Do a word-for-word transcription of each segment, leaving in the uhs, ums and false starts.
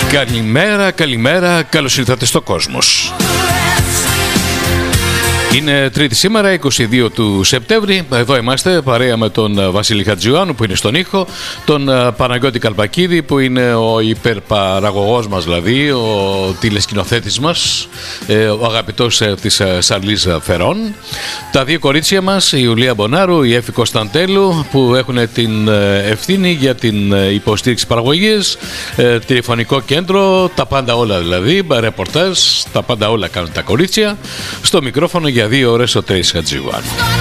Καλημέρα, καλημέρα, καλώς ήρθατε στο Κόσμος. Είναι Τρίτη σήμερα, είκοσι δύο του Σεπτέμβρη. Εδώ είμαστε παρέα με τον Βασίλη Χατζιωάννου που είναι στον ήχο, τον Παναγιώτη Καλπακίδη που είναι ο υπερπαραγωγός μας, δηλαδή ο τηλεσκηνοθέτης μας, ο αγαπητός της Σαρλής Φερών. Τα δύο κορίτσια μας, η Ιουλία Μπονάρου, η Έφη Κωνσταντέλου, που έχουν την ευθύνη για την υποστήριξη παραγωγής, τηλεφωνικό κέντρο, τα πάντα όλα δηλαδή, ρεπορτάζ, τα πάντα όλα κάνουν τα κορίτσια. Στο μικρόφωνο για δύο ώρες ο Τρέις Χατζιωάννου.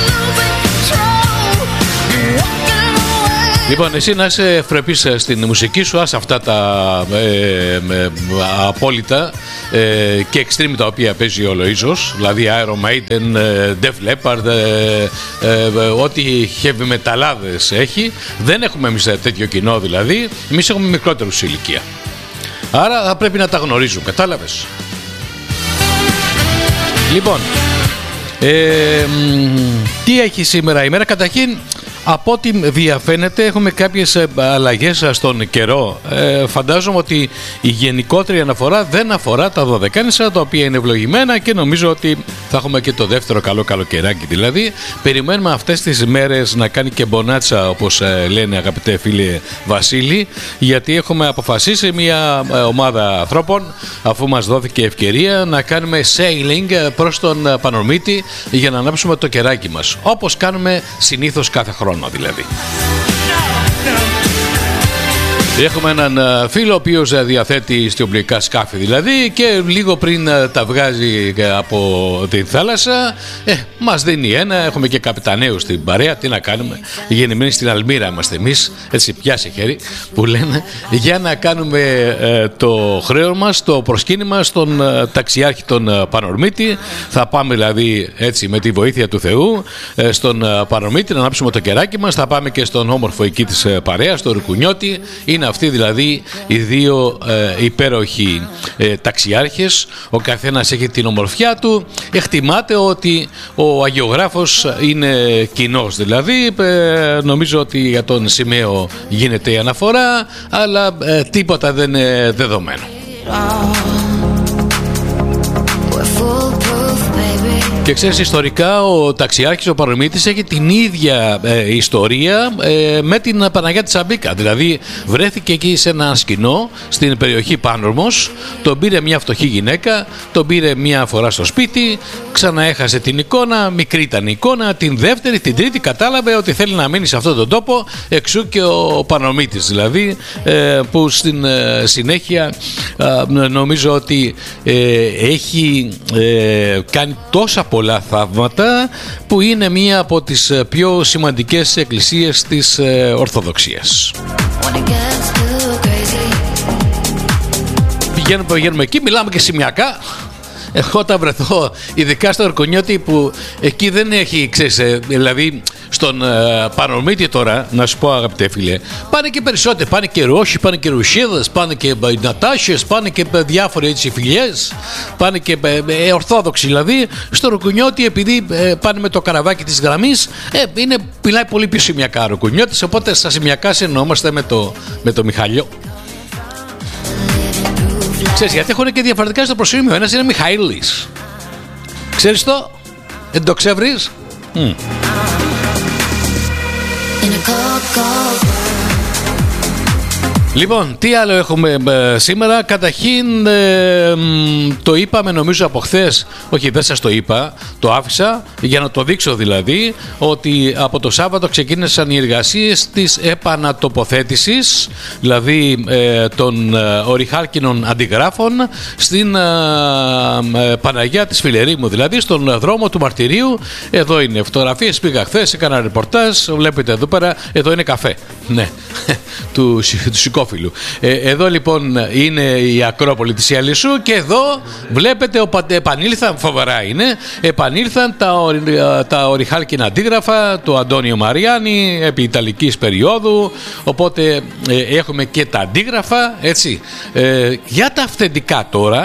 Λοιπόν, εσύ να είσαι φρεπής στην μουσική σου, άσε αυτά τα ε, ε, απόλυτα ε, και extreme τα οποία παίζει ο Λοΐζος, δηλαδή Iron Maiden, Def Leppard, ε, ε, ό,τι heavy μεταλλάδες έχει. Δεν έχουμε εμείς τέτοιο κοινό, δηλαδή εμείς έχουμε μικρότερους σε ηλικία, άρα θα πρέπει να τα γνωρίζουμε, κατάλαβες? Λοιπόν, ε, τι έχει σήμερα η μέρα? Καταρχήν, από ό,τι διαφαίνεται έχουμε κάποιες αλλαγές στον καιρό. ε, Φαντάζομαι ότι η γενικότερη αναφορά δεν αφορά τα Δωδεκάνησα, τα οποία είναι ευλογημένα, και νομίζω ότι θα έχουμε και το δεύτερο καλό καλοκαιράκι. Δηλαδή περιμένουμε αυτές τις μέρες να κάνει και μπονάτσα, όπως λένε αγαπητέ φίλε Βασίλη, γιατί έχουμε αποφασίσει μια ομάδα ανθρώπων, αφού μας δόθηκε ευκαιρία, να κάνουμε sailing προς τον Πανορμίτη για να ανάψουμε το κεράκι μας, όπως κάνουμε συνήθως κάθε χρόνο δηλαδή. Έχουμε έναν φίλο ο οποίος διαθέτει στιοπλοϊκά σκάφη δηλαδή, και λίγο πριν τα βγάζει από την θάλασσα ε, μας δίνει ένα. Έχουμε και καπιταναίους στην παρέα, τι να κάνουμε, γεννημένοι στην Αλμύρα είμαστε εμείς, έτσι πιάσε χέρι που λένε, για να κάνουμε ε, το χρέος μας, το προσκύνημα στον ε, ταξιάρχη τον Πανορμίτη. Θα πάμε δηλαδή έτσι με τη βοήθεια του Θεού ε, στον ε, Πανορμίτη να ανάψουμε το κεράκι μας. Θα πάμε και στον όμορφο εκεί της ε, παρέας, στο Ρουκουνιώτη. Είναι αυτοί δηλαδή οι δύο ε, υπέροχοι ε, ταξιάρχες. Ο καθένας έχει την ομορφιά του. Εκτιμάται ότι ο αγιογράφος είναι κοινός, δηλαδή ε, νομίζω ότι για τον Σημαίο γίνεται η αναφορά, αλλά ε, τίποτα δεν είναι δεδομένο. Και ξέρεις, ιστορικά ο ταξιάρχης ο Πανορμίτης έχει την ίδια ε, ιστορία ε, με την Παναγιά της Αμπίκα. Δηλαδή βρέθηκε εκεί σε ένα σκηνό στην περιοχή Πάνορμος, τον πήρε μια φτωχή γυναίκα, τον πήρε μια φορά στο σπίτι, ξαναέχασε την εικόνα, μικρή ήταν η εικόνα, την δεύτερη, την τρίτη κατάλαβε ότι θέλει να μείνει σε αυτόν τον τόπο, εξού και ο Πανορμίτης δηλαδή, ε, που στην ε, συνέχεια ε, νομίζω ότι ε, έχει ε, κάνει τόσα πολλά θαύματα, που είναι μία από τις πιο σημαντικές εκκλησίες της ε, Ορθοδοξίας. Πηγαίνουμε, πηγαίνουμε εκεί, μιλάμε και σημειακά. Εγώ όταν βρεθώ, ειδικά στο Ρουκουνιώτη, που εκεί δεν έχει, ξέρεις, δηλαδή στον ε, Πανορμίτη τώρα, να σου πω αγαπητέ φίλε, πάνε και περισσότεροι, πάνε και Ρώσοι, πάνε και Ρουσίδες, πάνε και Νατάσιες, πάνε και διάφοροι έτσι φιλιές, πάνε και ε, Ορθόδοξοι δηλαδή. Στο Ρουκουνιώτη, επειδή ε, πάνε με το καραβάκι της γραμμής, ε, είναι, μιλάει πολύ πιο σημειακά Ρουκουνιώτης, οπότε στα σημειακά συνεννοούμαστε με το, με το Μιχαλιό. Ξέρεις, γιατί έχουν και διαφορετικά στο προσήμιο. Ένας είναι Μιχαήλης. Ξέρεις το? Δεν το ξεύρεις? Mm. Λοιπόν, τι άλλο έχουμε ε, σήμερα? Καταρχήν ε, το είπαμε νομίζω από χθες, όχι δεν σας το είπα, το άφησα για να το δείξω δηλαδή, ότι από το Σάββατο ξεκίνησαν οι εργασίες της επανατοποθέτησης, δηλαδή ε, των ε, ορυχάλκινων αντιγράφων στην ε, ε, Παναγιά της Φιλερήμου, δηλαδή στον δρόμο του Μαρτυρίου. Εδώ είναι φωτογραφίες, πήγα χθες, έκανα ρεπορτάζ, βλέπετε εδώ πέρα, εδώ είναι καφέ, ναι, του, του Σικόφιλου. Ε, εδώ λοιπόν είναι η Ακρόπολη της Ιαλισσού, και εδώ βλέπετε οπα, επανήλθαν, φοβερά είναι, επανήλθαν τα, ορι, τα ορυχάλκινα αντίγραφα του Αντώνιο Μαριάννη επί Ιταλικής περίοδου, οπότε ε, έχουμε και τα αντίγραφα, έτσι. Ε, για τα αυθεντικά τώρα,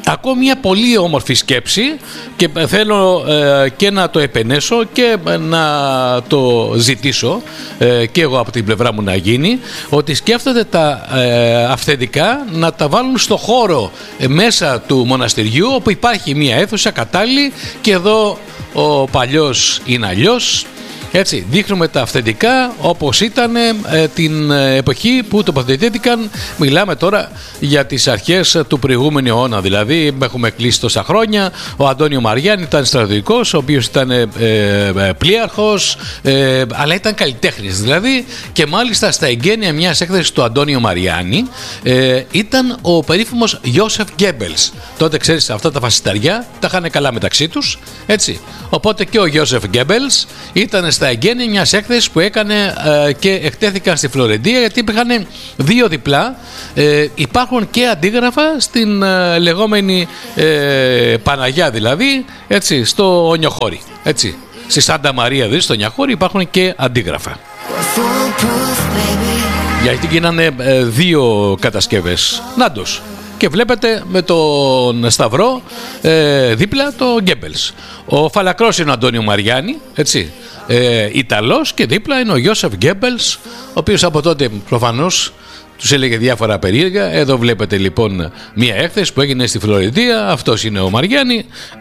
ακούω μια πολύ όμορφη σκέψη και θέλω ε, και να το επενέσω και να το ζητήσω ε, και εγώ από την πλευρά μου να γίνει, ότι σκέφτονται τα ε, αυθεντικά να τα βάλουν στο χώρο ε, μέσα του μοναστηριού, όπου υπάρχει μια αίθουσα κατάλληλη και εδώ ο παλιός είναι αλλιώς. Έτσι, δείχνουμε τα αυθεντικά όπως ήταν ε, την εποχή που τοποθετήθηκαν. Μιλάμε τώρα για τις αρχές του προηγούμενου αιώνα, δηλαδή έχουμε κλείσει τόσα χρόνια. Ο Αντώνιο Μαριάννη ήταν στρατιωτικός, ο οποίος ήταν ε, ε, πλοίαρχος, ε, αλλά ήταν καλλιτέχνης δηλαδή, και μάλιστα στα εγγένεια μιας έκθεσης του Αντώνιο Μαριάννη ε, ήταν ο περίφημος Γιώσεφ Γκέμπελς. Τότε ξέρεις, αυτά τα φασισταριά τα είχαν καλά μεταξύ τους, έτσι. Οπότε και ο Γιώσεφ Γκέμπελς ήταν στα εγγένεια μιας έκθεσης που έκανε ε, και εκτέθηκαν στη Φλωρεντία, γιατί υπήρχαν δύο διπλά. Ε, υπάρχουν και αντίγραφα στην ε, λεγόμενη ε, Παναγιά, δηλαδή, έτσι, στο Ονιοχώρι. Έτσι. Στη Σάντα Μαρία, δηλαδή, στο Ονιοχώρι υπάρχουν και αντίγραφα. Γιατί γίνανε ε, δύο κατασκευές. Νάντος. Και βλέπετε με τον Σταυρό ε, δίπλα το Γκέμπελς. Ο Φαλακρός είναι ο Αντώνιο Μαριάννη, έτσι, ε, Ιταλός, και δίπλα είναι ο Γιώσεφ Γκέμπελς, ο οποίος από τότε προφανώς τους έλεγε διάφορα περίεργα. Εδώ βλέπετε λοιπόν μια έκθεση που έγινε στη Φλωρεντία. Αυτός είναι ο Μαριάννη.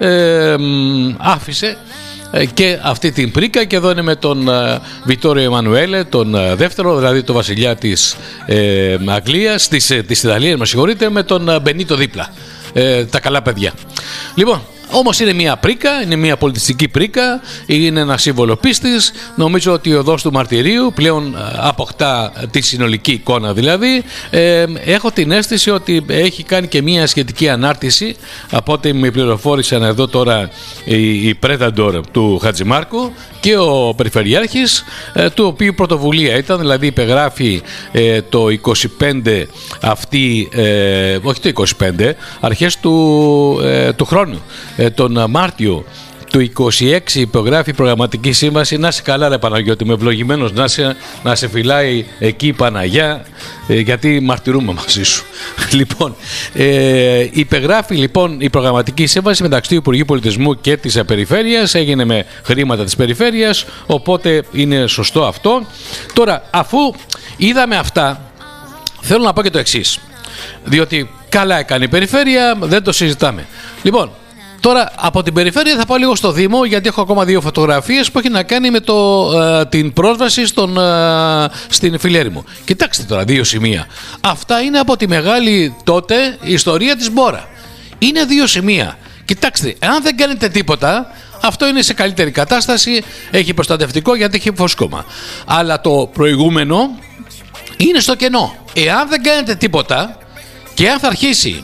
Ε, άφησε και αυτή την πρίκα, και εδώ είναι με τον Βιτόριο Εμμανουέλε, τον δεύτερο, δηλαδή το βασιλιά της ε, Αγγλίας, της, της Ιταλίας, με συγχωρείτε, με τον Μπενίτο δίπλα. Ε, τα καλά παιδιά. Λοιπόν, όμως είναι μια πρίκα, είναι μια πολιτιστική πρίκα, είναι ένα σύμβολο πίστης. Νομίζω ότι η οδός του μαρτυρίου πλέον αποκτά τη συνολική εικόνα, δηλαδή. Ε, έχω την αίσθηση ότι έχει κάνει και μια σχετική ανάρτηση, από ό,τι με πληροφόρησαν εδώ τώρα η, η Πρέταντορ του Χατζημάρκου και ο Περιφερειάρχης, ε, του οποίου πρωτοβουλία ήταν, δηλαδή υπεγράφει ε, το είκοσι πέντε αυτή, ε, όχι το είκοσι πέντε, αρχές του, ε, του χρόνου. Τον Μάρτιο του είκοσι έξι υπογράφει προγραμματική σύμβαση. Να σε καλά ρε Παναγιώτη, με ευλογημένος να σε, να σε φυλάει εκεί η Παναγιά, ε, γιατί μαρτυρούμε μαζί σου. Λοιπόν, ε, υπεγράφει λοιπόν η προγραμματική σύμβαση μεταξύ του Υπουργείου Πολιτισμού και της Περιφέρειας. Έγινε με χρήματα της Περιφέρειας, οπότε είναι σωστό αυτό. Τώρα, αφού είδαμε αυτά, θέλω να πω και το εξής, διότι καλά έκανε η Περιφέρεια, δεν το συζητάμε. Λοιπόν, τώρα από την Περιφέρεια θα πάω λίγο στο Δήμο, γιατί έχω ακόμα δύο φωτογραφίες που έχει να κάνει με το, ε, την πρόσβαση στον, ε, στην Φιλέρημο. Κοιτάξτε τώρα, δύο σημεία. Αυτά είναι από τη μεγάλη τότε ιστορία της Μπόρα. Είναι δύο σημεία. Κοιτάξτε, αν δεν κάνετε τίποτα, αυτό είναι σε καλύτερη κατάσταση, έχει προστατευτικό γιατί έχει φωσκώμα. Αλλά το προηγούμενο είναι στο κενό. Εάν δεν κάνετε τίποτα και αν θα αρχίσει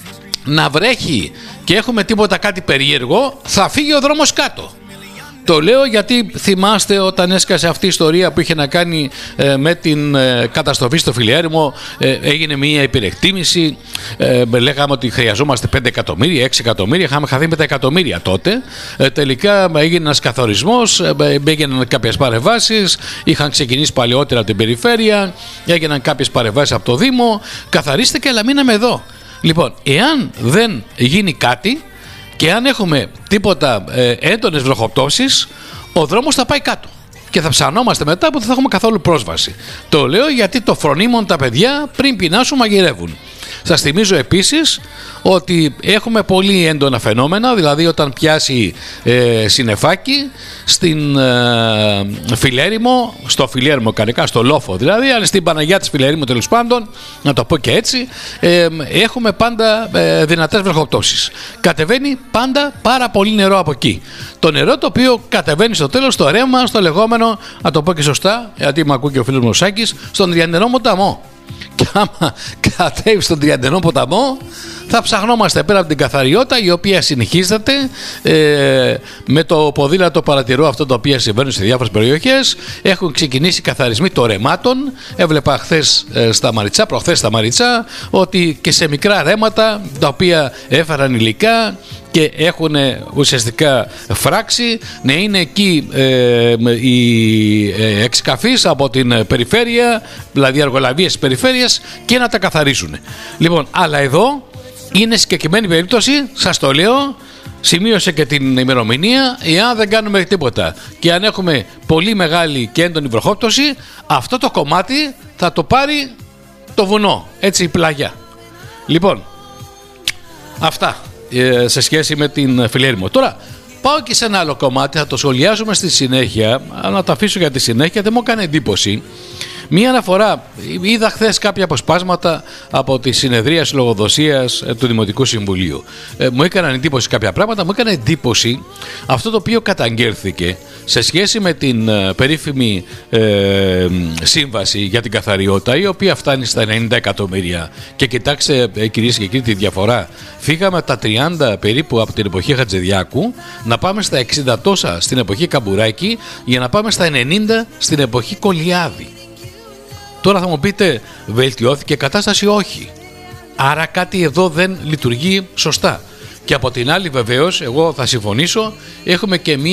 να βρέχει και έχουμε τίποτα κάτι περίεργο, θα φύγει ο δρόμος κάτω. Το λέω γιατί θυμάστε όταν έσκασε αυτή η ιστορία που είχε να κάνει ε, με την ε, καταστροφή στο Φιλέρημο, ε, έγινε μια υπερεκτίμηση, ε, λέγαμε ότι χρειαζόμαστε πέντε εκατομμύρια, έξι εκατομμύρια, είχαμε χαθεί με τα εκατομμύρια τότε. Ε, τελικά έγινε ένας καθορισμός, ε, έγιναν κάποιες παρεμβάσεις, είχαν ξεκινήσει παλαιότερα από την Περιφέρεια, έγιναν κάποιες παρεμβάσεις από το Δήμο, καθαρίστηκε, αλλά μείναμε εδώ. Λοιπόν, εάν δεν γίνει κάτι και αν έχουμε τίποτα ε, έντονες βροχοπτώσεις, ο δρόμος θα πάει κάτω και θα ψανόμαστε μετά που δεν θα έχουμε καθόλου πρόσβαση. Το λέω γιατί το φρονίμον τα παιδιά πριν πεινάσουν μαγειρεύουν. Σας θυμίζω επίσης ότι έχουμε πολύ έντονα φαινόμενα, δηλαδή όταν πιάσει ε, συννεφάκι στην ε, Φιλέρημο, στο Φιλέρημο κανονικά, στο Λόφο δηλαδή, αλλά στην Παναγιά της Φιλέρημου τέλος πάντων, να το πω και έτσι, ε, έχουμε πάντα ε, δυνατές βροχοπτώσεις. Κατεβαίνει πάντα πάρα πολύ νερό από εκεί. Το νερό το οποίο κατεβαίνει στο τέλος, στο ρέμα, στο λεγόμενο, να το πω και σωστά, γιατί με ακούει και ο φίλος μου ο Σάκης, στον Τριαντινό ποταμό. Και άμα κατέβει στον Τριαντινό ποταμό, θα ψαχνόμαστε πέρα από την καθαριότητα, η οποία συνεχίζεται ε, με το ποδήλατο παρατηρώ αυτό το οποίο συμβαίνουν σε διάφορες περιοχές. Έχουν ξεκινήσει καθαρισμοί των ρεμάτων. Έβλεπα χθες ε, στα Μαριτσά, προχθές στα Μαριτσά, ότι και σε μικρά ρέματα τα οποία έφεραν υλικά και έχουν ουσιαστικά φράξει, να είναι εκεί ε, οι ε, εξκαφείς από την περιφέρεια, δηλαδή αργολαβίες της περιφέρειας, και να τα καθαρίζουν. Λοιπόν, αλλά εδώ Είναι συγκεκριμένη περίπτωση, σας το λέω, σημείωσε και την ημερομηνία. Εάν δεν κάνουμε τίποτα και αν έχουμε πολύ μεγάλη και έντονη βροχόπτωση, αυτό το κομμάτι θα το πάρει το βουνό, έτσι η πλάγια. Λοιπόν, αυτά ε, σε σχέση με την Φιλέρμο. Τώρα πάω και σε ένα άλλο κομμάτι, θα το σχολιάσουμε στη συνέχεια, να το αφήσω για τη συνέχεια, δεν μου έκανε εντύπωση. Μία αναφορά, είδα χθες κάποια αποσπάσματα από τη συνεδρίαση λογοδοσίας του Δημοτικού Συμβουλίου. Ε, μου έκαναν εντύπωση κάποια πράγματα, μου έκανε εντύπωση αυτό το οποίο καταγγέλθηκε σε σχέση με την ε, περίφημη ε, σύμβαση για την καθαριότητα, η οποία φτάνει στα ενενήντα εκατομμύρια. Και κοιτάξτε, ε, κυρίες και κύριοι, τη διαφορά. Φύγαμε από τα τριάντα περίπου από την εποχή Χατζηδιάκου, να πάμε στα εξήντα τόσα στην εποχή Καμπουράκη, για να πάμε στα ενενήντα στην εποχή Κολιάδη. Τώρα θα μου πείτε, βελτιώθηκε η κατάσταση? Όχι. Άρα κάτι εδώ δεν λειτουργεί σωστά. Και από την άλλη, βεβαίως, εγώ θα συμφωνήσω, έχουμε και μία